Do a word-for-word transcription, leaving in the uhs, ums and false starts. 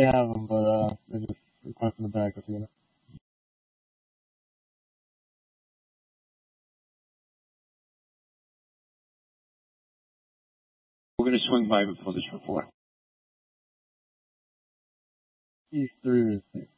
they have them, but uh, they just requested the backup unit. We're going to swing by before this report. East three to six.